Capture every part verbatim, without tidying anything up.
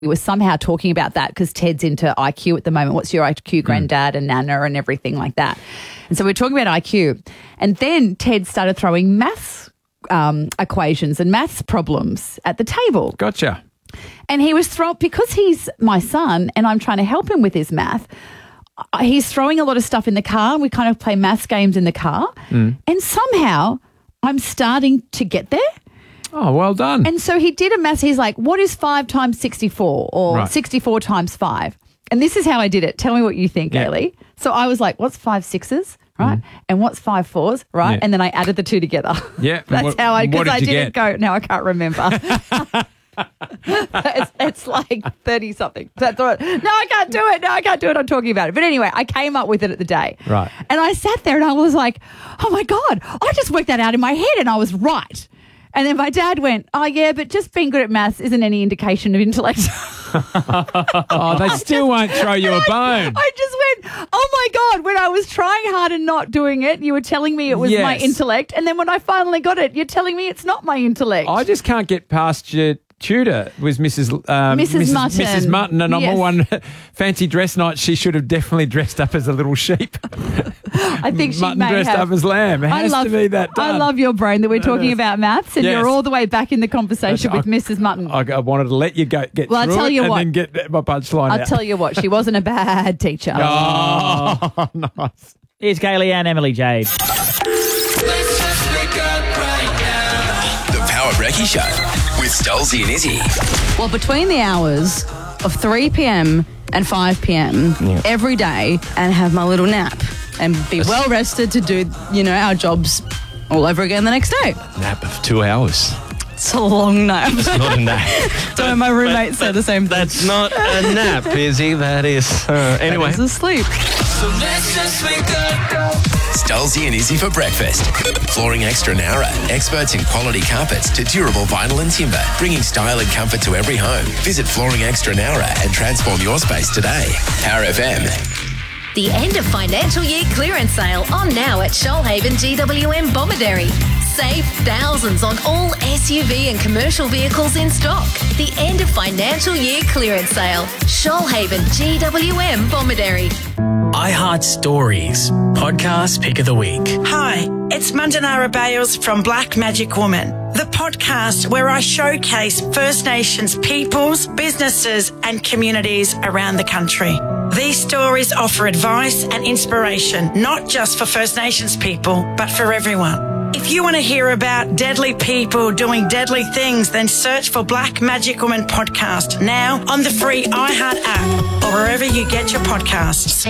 We were somehow talking about that because Ted's into I Q at the moment. What's your I Q, granddad, and Nana and everything like that. And so we're talking about I Q. And then Ted started throwing maths um, equations and maths problems at the table. Gotcha. And he was throwing, because he's my son and I'm trying to help him with his math, he's throwing a lot of stuff in the car. We kind of play maths games in the car. Mm. And somehow I'm starting to get there. Oh, well done. And so he did a maths. He's like, what is five times sixty-four or right. sixty-four times five? And this is how I did it. Tell me what you think, yeah. Ailey. So I was like, what's five sixes, right? Mm. And what's five fours, right? Yeah. And then I added the two together. Yeah. That's what, how I, because I did didn't go, now I can't remember. it's, it's like thirty something. That's all right. No, I can't do it. No, I can't do it. I'm talking about it. But anyway, I came up with it at the day. Right. And I sat there and I was like, oh my God, I just worked that out in my head and I was right. And then my dad went, oh, yeah, but just being good at maths isn't any indication of intellect. Oh, they still won't throw you a bone. I just went, oh, my God, when I was trying hard and not doing it, you were telling me it was yes. my intellect. And then when I finally got it, you're telling me it's not my intellect. I just can't get past your tutor was Missus Um, Missus Missus Mutton. Missus Mutton, and yes. on one fancy dress night, she should have definitely dressed up as a little sheep. I think she Mutton may dressed have. up as lamb. It has I love, to be that done. I love your brain that we're talking about maths, and yes. you're all the way back in the conversation I, with Missus Mutton. I, I wanted to let you go get well, through I'll tell it you and what, then get my punchline I'll out. tell you what, she wasn't a bad teacher. Oh, nice. Here's Kaylee and Emily Jade. The Power Brekkie Show with Stolzy and Izzy. Well, between the hours of three p.m. and five p.m. Yeah. every day, and have my little nap and be That's well rested to do, you know, our jobs all over again the next day. Nap of two hours. It's a long nap. It's not a nap. So my roommate said the same thing. That's not a nap, Izzy. That is. Uh, anyway. That is asleep. So let's just wake up. Stolzy and Izzy for breakfast. Flooring Extra Nara. Experts in quality carpets to durable vinyl and timber. Bringing style and comfort to every home. Visit Flooring Extra Nara and transform your space today. Power F M. The end of financial year clearance sale on now at Shoalhaven G W M Bomaderry. Save thousands on all S U V and commercial vehicles in stock. The end of financial year clearance sale. Shoalhaven G W M Bomaderry. iHeart Stories, podcast pick of the week. Hi, it's Mandanara Bales from Black Magic Woman, the podcast where I showcase First Nations peoples, businesses and communities around the country. These stories offer advice and inspiration, not just for First Nations people, but for everyone. If you want to hear about deadly people doing deadly things, then search for Black Magic Woman podcast now on the free iHeart app or wherever you get your podcasts.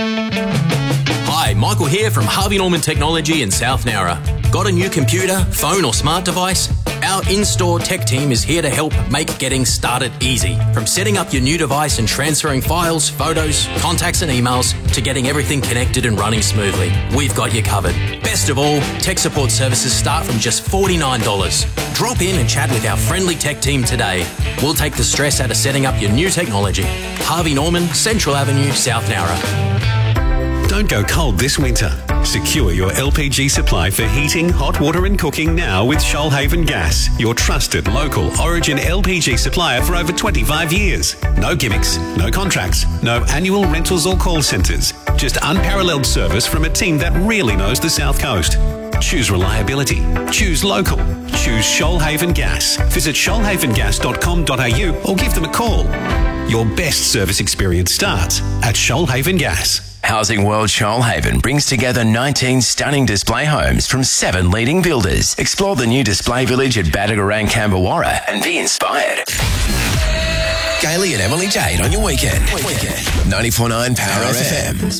Hi, Michael here from Harvey Norman Technology in South Nowra. Got a new computer, phone or smart device? Our in-store tech team is here to help make getting started easy. From setting up your new device and transferring files, photos, contacts and emails to getting everything connected and running smoothly. We've got you covered. Best of all, tech support services start from just forty-nine dollars. Drop in and chat with our friendly tech team today. We'll take the stress out of setting up your new technology. Harvey Norman, Central Avenue, South Nowra. Don't go cold this winter. Secure your L P G supply for heating, hot water and cooking now with Shoalhaven Gas, your trusted local Origin L P G supplier for over twenty-five years. No gimmicks, no contracts, no annual rentals or call centres. Just unparalleled service from a team that really knows the South Coast. Choose reliability. Choose local. Choose Shoalhaven Gas. Visit shoalhaven gas dot com dot a u or give them a call. Your best service experience starts at Shoalhaven Gas. Housing World Shoalhaven brings together nineteen stunning display homes from seven leading builders. Explore the new display village at Badagarang, Cambawarra and be inspired. Kaylee and Emily Jade on your weekend. weekend. ninety-four point nine Power F M.